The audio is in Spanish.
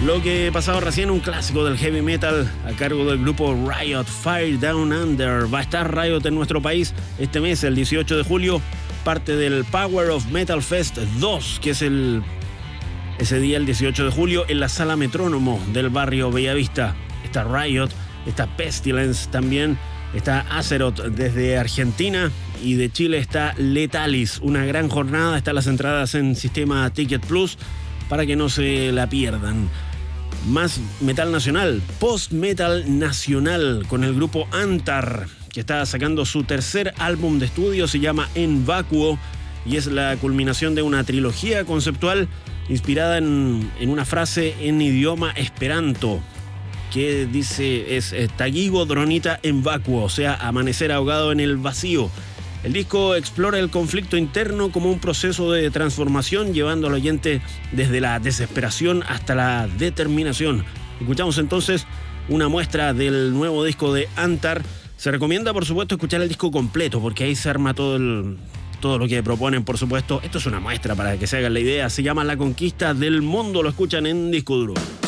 Lo que pasaba recién, un clásico del heavy metal a cargo del grupo Riot, Fire Down Under. Va a estar Riot en nuestro país este mes, el 18 de julio, parte del Power of Metal Fest 2, que es ese día, el 18 de julio, en la Sala Metrónomo del barrio Bellavista. Está Riot, está Pestilence también, está Azeroth desde Argentina y de Chile está Letalis. Una gran jornada, están las entradas en Sistema Ticket Plus para que no se la pierdan. Más metal nacional, post-metal nacional con el grupo Antar, que está sacando su tercer álbum de estudio, se llama En Vacuo, y es la culminación de una trilogía conceptual inspirada en una frase en idioma esperanto, que dice es Tagigo Dronita en Vacuo, o sea, amanecer ahogado en el vacío. El disco explora el conflicto interno como un proceso de transformación, llevando al oyente desde la desesperación hasta la determinación. Escuchamos entonces una muestra del nuevo disco de Antar. Se recomienda, por supuesto, escuchar el disco completo, porque ahí se arma todo lo que proponen, por supuesto. Esto es una muestra para que se hagan la idea. Se llama La Conquista del Mundo. Lo escuchan en Disco Duro.